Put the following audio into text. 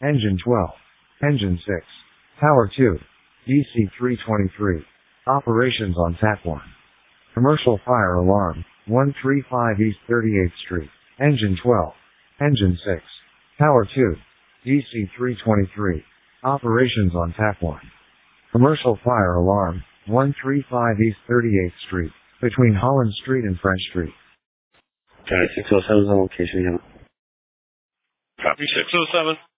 Engine 12. Engine 6. Tower 2. DC 323. Operations on TAP 1. Commercial fire alarm, 135 East 38th Street. Engine 12. Engine 6. Tower 2. DC 323. Operations on TAP 1. Commercial fire alarm, 135 East 38th Street, between Holland Street and French Street. Got it. 607's on location, yeah. Copy 607.